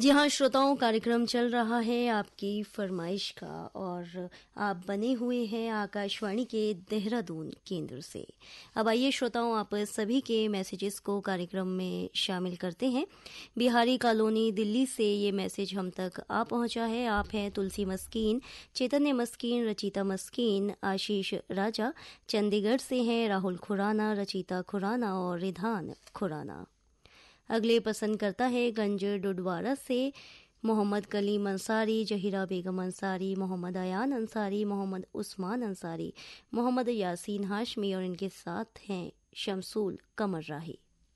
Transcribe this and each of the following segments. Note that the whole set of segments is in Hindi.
जी हाँ श्रोताओं, कार्यक्रम चल रहा है आपकी फरमाइश का और आप बने हुए हैं आकाशवाणी के देहरादून केंद्र से। अब आइए श्रोताओं, आप सभी के मैसेजेस को कार्यक्रम में शामिल करते हैं। बिहारी कॉलोनी दिल्ली से ये मैसेज हम तक आ पहुंचा है। आप हैं तुलसी मस्कीन, चैतन्य मस्कीन, रचिता मस्कीन, आशीष राजा। चंडीगढ़ से हैं राहुल खुराना, रचिता खुराना और रिधान खुराना। अगले पसंद करता है गंज डुडवारा से मोहम्मद कलीम अंसारी, जहीरा बेगम अंसारी, मोहम्मद अयान अंसारी, मोहम्मद उस्मान अंसारी, मोहम्मद यासीन हाशमी और इनके साथ हैं शमसूल कमर राही।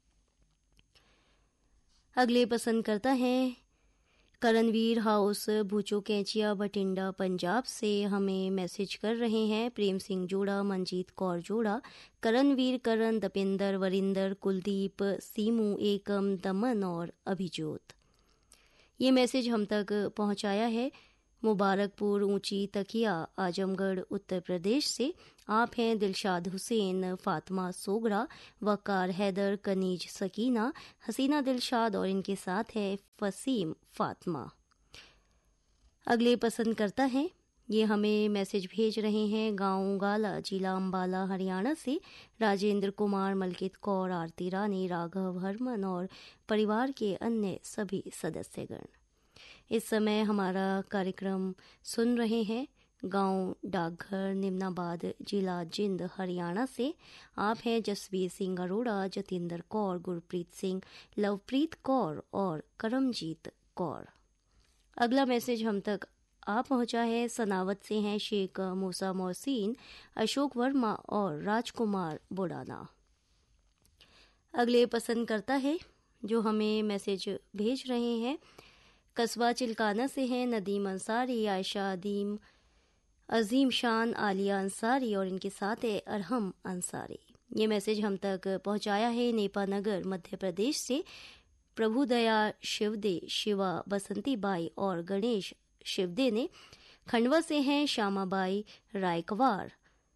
अगले पसंद करता है करणवीर हाउस भूचो कैंचिया बठिंडा पंजाब से हमें मैसेज कर रहे हैं प्रेम सिंह जोड़ा, मंजीत कौर जोड़ा, करणवीर, करण, दपिंदर, वरिंदर, कुलदीप, सीमू, एकम, दमन और अभिजोत। ये मैसेज हम तक पहुंचाया है मुबारकपुर ऊंची तकिया, आजमगढ़, उत्तर प्रदेश से। आप हैं दिलशाद हुसैन, फातिमा सोगरा, वकार हैदर, कनीज सकीना, हसीना दिलशाद और इनके साथ है फसीम फातिमा। अगले पसंद करता है, ये हमें मैसेज भेज रहे हैं गांव गाला, जिला अंबाला, हरियाणा से। राजेंद्र कुमार, मलकित कौर, आरती रानी, राघव हरमन और परिवार के अन्य सभी सदस्यगण इस समय हमारा कार्यक्रम सुन रहे हैं गांव डाकघर, निम्नाबाद, जिला जिंद, हरियाणा से। आप हैं जसवीर सिंह अरोड़ा, जतिंदर कौर, गुरप्रीत सिंह, लवप्रीत कौर और करमजीत कौर। अगला मैसेज हम तक आ पहुंचा है सनावत से हैं शेख मूसा मोहसिन, अशोक वर्मा और राजकुमार बुडाना। अगले पसंद करता है जो हमें मैसेज भेज रहे हैं कस्बा चिल्काना से हैं नदीम अंसारी, आयशा अदीम, अजीम शान, आलिया अंसारी और इनके साथ है अरहम अंसारी। ये मैसेज हम तक पहुंचाया है नेपानगर, मध्य प्रदेश से। प्रभुदया शिवदे, शिवा बसंती बाई और गणेश शिवदे ने। खंडवा से हैं श्यामाबाई रायकवार।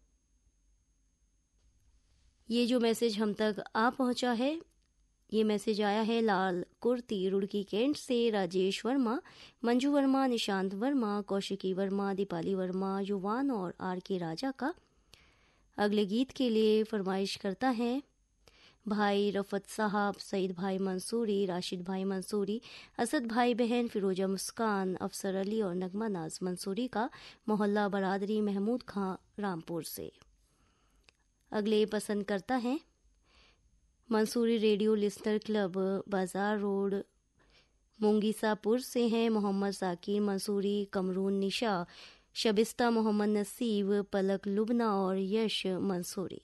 ये जो मैसेज हम तक आ पहुंचा है, ये मैसेज आया है लाल कुर्ती, रुड़की कैंट से। राजेश वर्मा, मंजू वर्मा, निशांत वर्मा, कौशिकी वर्मा, दीपाली वर्मा, युवान और आर के राजा का। अगले गीत के लिए फरमाइश करता है भाई रफत साहब, सईद भाई मंसूरी, राशिद भाई मंसूरी, असद भाई बहन, फिरोजा मुस्कान, अफसर अली और नगमा नाज मंसूरी का, मोहल्ला बरादरी, महमूद खां, रामपुर से। अगले पसंद करता है मंसूरी रेडियो लिस्टर क्लब, बाजार रोड, मुंगीसापुर से हैं मोहम्मद साकिर मंसूरी, कमरून निशा, शबिस्ता मोहम्मद नसीब, पलक लुबना और यश मंसूरी।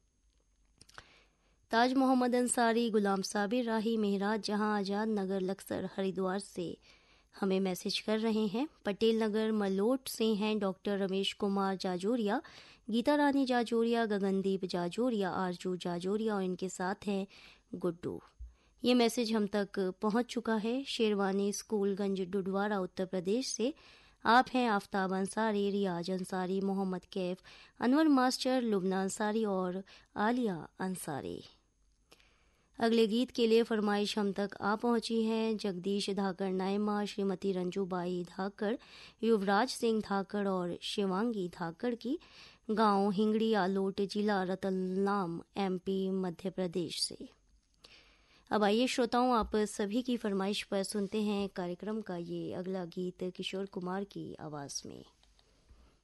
ताज मोहम्मद अंसारी, गुलाम साबिर राही, मेहराज जहां, आजाद नगर, लक्सर, हरिद्वार से हमें मैसेज कर रहे हैं। पटेल नगर मलोट से हैं डॉक्टर रमेश कुमार जाजोरिया, गीता रानी जाजोरिया, गगनदीप जाजोरिया, आरजू जाजोरिया और इनके साथ हैं गुड्डू। ये मैसेज हम तक पहुंच चुका है शेरवानी स्कूलगंज, डुडवारा, उत्तर प्रदेश से। आप हैं आफ्ताब अंसारी, रियाज अंसारी, मोहम्मद कैफ, अनवर मास्टर, लुबना अंसारी और आलिया अंसारी। अगले गीत के लिए फरमाइश हम तक आ पहुंची है जगदीश धाकड़ नायमा, श्रीमती रंजूबाई धाकड़, युवराज सिंह धाकड़ और शिवांगी धाकड़ की। गांव हिंगड़ी, आलोट, जिला रतलाम, एमपी, मध्य प्रदेश से। अब आइए श्रोताओं, आप सभी की फरमाइश पर सुनते हैं कार्यक्रम का ये अगला गीत किशोर कुमार की आवाज में।